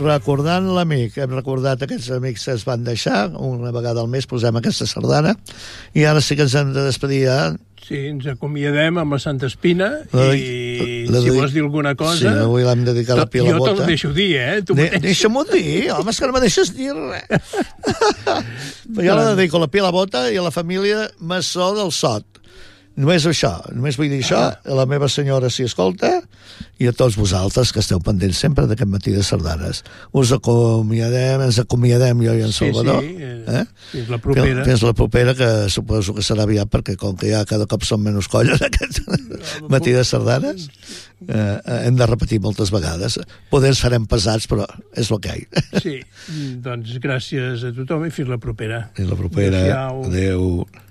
recordant l'amic. Hem recordat aquests amics que es van deixar, una vegada al mes posem aquesta sardana, i ara sí que ens hem de despedir ja. Sí, ens acomiadem amb la Santa Espina i si vols dir alguna cosa... Sí, avui l'hem dedicat a la Pia la Bota. Jo te'l deixo dir, Deixa-m'ho dir, home, és que no me deixes dir res. Jo la dedico a la Pia la Bota i a la família Massó del Sot. Només això, només vull dir això, a la meva senyora si escolta, i a tots vosaltres que esteu pendents sempre d'aquest matí de sardanes. Ens acomiadem jo i en Salvador. Fins la propera. Fins la propera, que suposo que serà aviat, perquè com que ja cada cop són menys colles aquest matí de sardanes, hem de repetir moltes vegades. Poder ens farem pesats, però és el que hi ha. Sí, doncs gràcies a tothom i fins la propera. Fins la propera. Adéu.